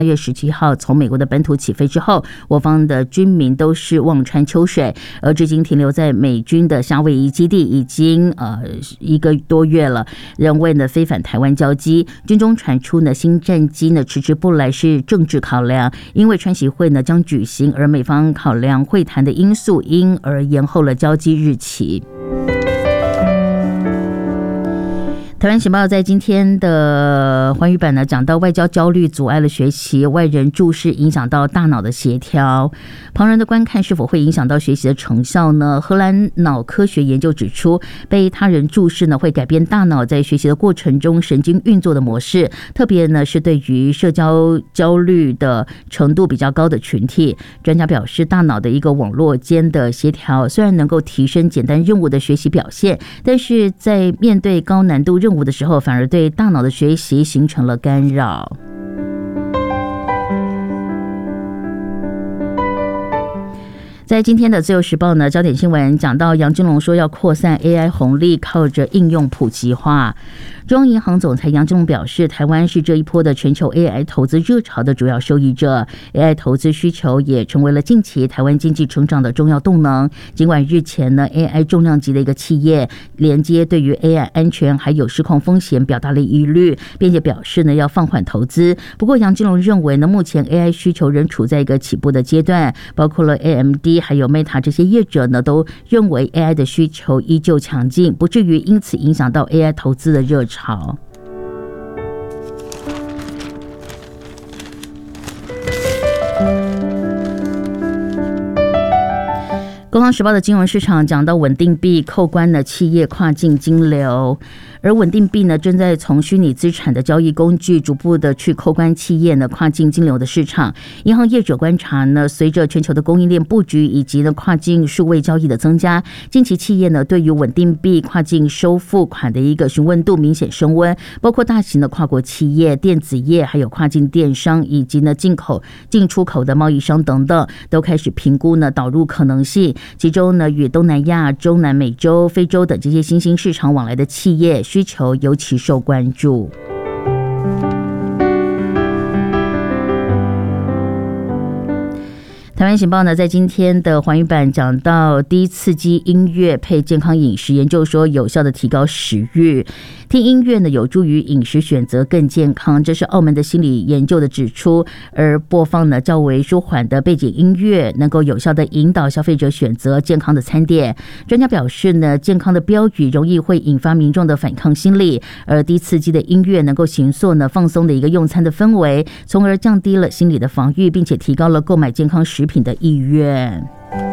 月17号从美国的本土起飞之后，我方的军民都是望穿秋水，而至今停留在美军的夏威夷基地已经1个多月了，仍未呢飞返台湾交机。军中传出呢新战机呢迟迟不来是政治考量，因为川习会呢将举行，而美方考量会谈的因素，因而延后了交机日期。台湾时报在今天的寰宇版呢讲到，外交焦虑阻碍了学习，外人注视影响到大脑的协调，旁人的观看是否会影响到学习的成效呢？荷兰脑科学研究指出，被他人注视呢会改变大脑在学习的过程中神经运作的模式，特别呢是对于社交焦虑的程度比较高的群体。专家表示，大脑的一个网络间的协调虽然能够提升简单任务的学习表现，但是在面对高难度任务的时候，反而对大脑的学习形成了干扰。在今天的自由时报呢，焦点新闻讲到杨金龙说要扩散 AI 红利，靠着应用普及化。中央银行总裁杨金龙表示，台湾是这一波的全球 AI 投资热潮的主要受益者， AI 投资需求也成为了近期台湾经济成长的重要动能。尽管日前呢 AI 重量级的一个企业连接对于 AI 安全还有失控风险表达了疑虑，并且表示呢要放缓投资。不过杨金龙认为呢，目前 AI 需求仍处在一个起步的阶段，包括了 AMD 还有 Meta 这些业者呢都认为 AI 的需求依旧强劲，不至于因此影响到 AI 投资的热潮。工商时报的金融市场讲到稳定币扣关了企业跨境金流，而稳定币呢正在从虚拟资产的交易工具逐步的去扣关企业呢跨境金流的市场。银行业者观察呢，随着全球的供应链布局以及呢跨境数位交易的增加，近期企业呢对于稳定币跨境收付款的一个询问度明显升温，包括大型的跨国企业、电子业，还有跨境电商以及呢进出口的贸易商等等，都开始评估呢导入可能性。其中呢，与东南亚、中南美洲、非洲等这些新兴市场往来的企业需求尤其受关注。台湾时报呢，在今天的寰宇版讲到低刺激音乐配健康饮食，研究说有效的提高食欲。听音乐呢，有助于饮食选择更健康，这是澳门的心理研究的指出。而播放呢较为舒缓的背景音乐，能够有效的引导消费者选择健康的餐点。专家表示呢，健康的标语容易会引发民众的反抗心理，而低刺激的音乐能够形塑呢放松的一个用餐的氛围，从而降低了心理的防御，并且提高了购买健康食品的意愿。